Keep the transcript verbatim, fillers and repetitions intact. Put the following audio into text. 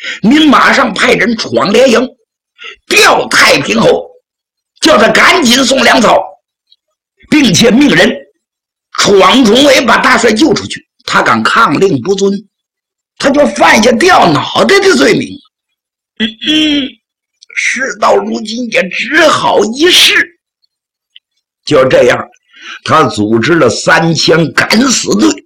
您马上派人闯连营，调太平侯，叫他赶紧送粮草，并且命人闯重围把大帅救出去。他敢抗令不遵，他就犯下掉脑袋的罪名。嗯嗯，事到如今也只好一试。就这样，他组织了三千敢死队，